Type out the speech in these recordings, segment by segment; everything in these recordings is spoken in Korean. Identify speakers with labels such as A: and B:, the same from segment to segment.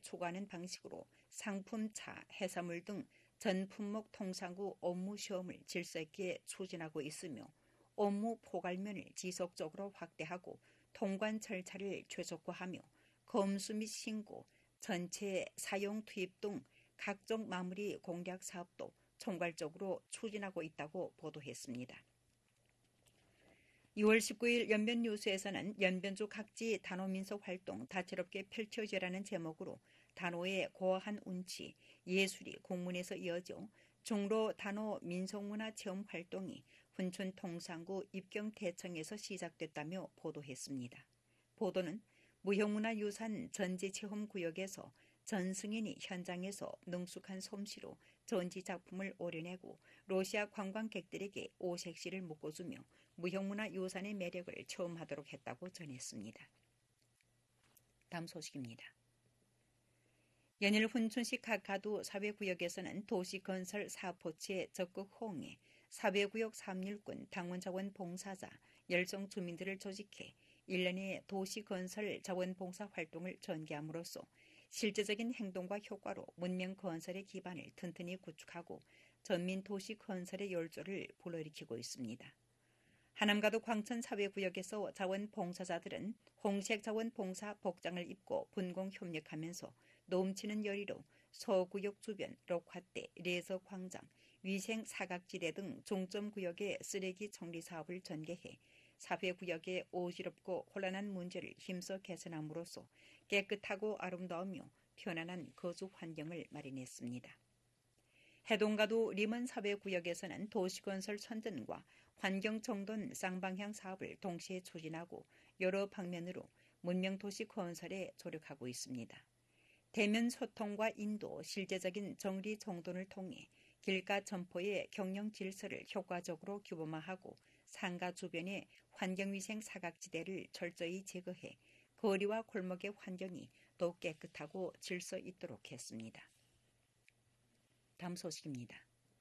A: 초과하는 방식으로 상품, 차, 해산물 등 전 품목 통상구 업무 시험을 질서 있게 추진하고 있으며 업무 포괄면을 지속적으로 확대하고 통관 절차를 최적화하며 검수 및 신고, 전체 사용 투입 등 각종 마무리 공략 사업도 총괄적으로 추진하고 있다고 보도했습니다. 6월 19일 연변뉴스에서는 연변주 각지 단오민속 활동 다채롭게 펼쳐져라는 제목으로 단오의 고화한 운치, 예술이 공문에서 이어져 종로 단오 민속문화 체험 활동이 훈춘 통상구 입경대청에서 시작됐다며 보도했습니다. 보도는 무형문화유산 전지체험구역에서 전승인이 현장에서 능숙한 솜씨로 전지작품을 오려내고 러시아 관광객들에게 오색시를 묶어주며 무형문화유산의 매력을 체험하도록 했다고 전했습니다. 다음 소식입니다. 연일 훈춘시 가두 사회구역에서는 도시건설 사업포치에 적극 호응해 사회구역 3일군 당원자원 봉사자 열성 주민들을 조직해 1년의 도시건설 자원봉사 활동을 전개함으로써 실제적인 행동과 효과로 문명건설의 기반을 튼튼히 구축하고 전민 도시건설의 열조를 불러일으키고 있습니다. 하남가도 광천사회구역에서 자원봉사자들은 홍색 자원봉사 복장을 입고 분공협력하면서 넘치는 열의로 서구역 주변 록화대, 레서광장, 위생사각지대 등 종점구역의 쓰레기 정리 사업을 전개해 사회구역의 어지럽고 혼란한 문제를 힘써 개선함으로써 깨끗하고 아름다우며 편안한 거주 환경을 마련했습니다. 해동가도 리먼사회구역에서는 도시건설 선전과 환경정돈 쌍방향 사업을 동시에 추진하고 여러 방면으로 문명도시 건설에 조력하고 있습니다. 대면 소통과 인도, 실제적인 정리 정돈을 통해 길가 점포의 경영 질서를 효과적으로 규범화하고 상가 주변의 환경위생 사각지대를 철저히 제거해 거리와 골목의 환경이 더욱 깨끗하고 질서 있도록 했습니다. 다음 소식입니다.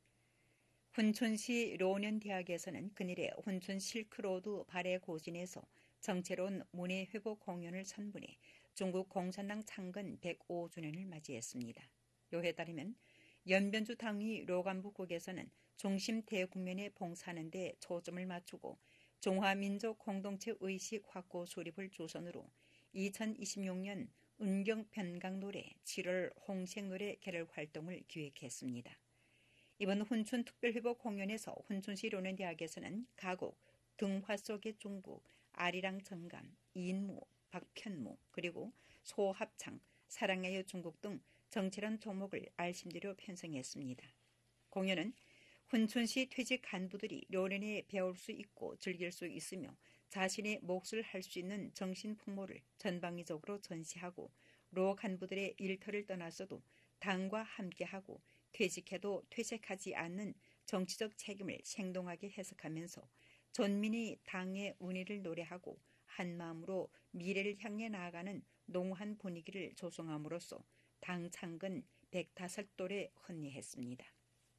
A: 훈춘시 로년대학에서는 근일에 훈춘 실크로드 발해 고진에서 정체로운 문해회복 공연을 선분해 중국 공산당 창건 105주년을 맞이했습니다. 요에 따르면 연변주 당위 로간부국에서는 중심 대국면에 봉사하는 데 초점을 맞추고 중화민족 공동체 의식 확고 수립을 주선으로 2026년 은경 변강노래 7월 홍색노래 개를 활동을 기획했습니다. 이번 훈춘 특별회복 공연에서 훈춘시 로넨대학에서는 가곡, 등화 속의 중국, 아리랑 정감, 이인무, 박편무, 그리고 소합창, 사랑하여 중국 등 정치란 종목을 알심대로 편성했습니다. 공연은 훈춘시 퇴직 간부들이 로넨에 배울 수 있고 즐길 수 있으며 자신의 몫을 할 수 있는 정신풍모를 전방위적으로 전시하고 로 간부들의 일터를 떠나서도 당과 함께하고 퇴직해도 퇴색하지 않는 정치적 책임을 생동하게 해석하면서 전민이 당의 운위를 노래하고 한마음으로 미래를 향해 나아가는 농후한 분위기를 조성함으로써 당 창건 105돌에 헌리했습니다.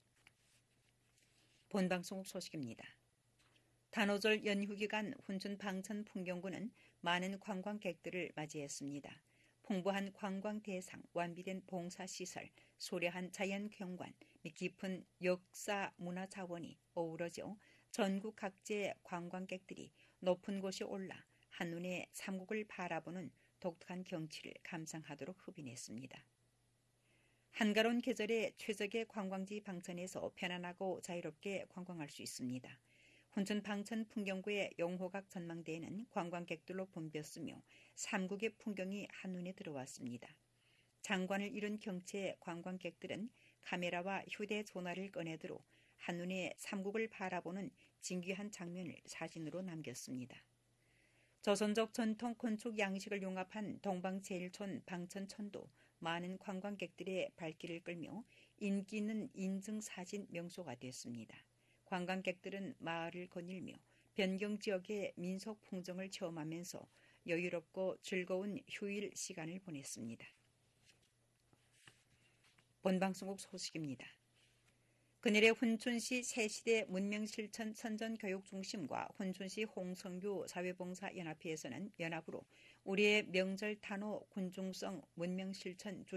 A: 본방송국 소식입니다. 단오절 연휴 기간 훈춘 방천 풍경구는 많은 관광객들을 맞이했습니다. 풍부한 관광 대상, 완비된 봉사시설, 소려한 자연경관 및 깊은 역사 문화 자원이 어우러져 전국 각지의 관광객들이 높은 곳에 올라 한눈에 삼국을 바라보는 독특한 경치를 감상하도록 흡인했습니다. 한가로운 계절에 최적의 관광지 방천에서 편안하고 자유롭게 관광할 수 있습니다. 훈춘 방천 풍경구의 용호각 전망대에는 관광객들로 붐볐으며 삼국의 풍경이 한눈에 들어왔습니다. 장관을 이룬 경치에 관광객들은 카메라와 휴대전화를 꺼내들어 한눈에 삼국을 바라보는 진귀한 장면을 사진으로 남겼습니다. 조선족 전통 건축 양식을 융합한 동방제일촌 방천천도 많은 관광객들의 발길을 끌며 인기 있는 인증사진 명소가 됐습니다. 관광객들은 마을을 거닐며 변경 지역의 민속 풍경을 체험하면서 여유롭고 즐거운 휴일 시간을 보냈습니다. 본방송국 소식입니다. 그날의 훈춘시 새시대 문명실천 선전교육중심과 훈춘시 홍성규 사회봉사연합회에서는 연합으로 우리의 명절 단오 군중성 문명실천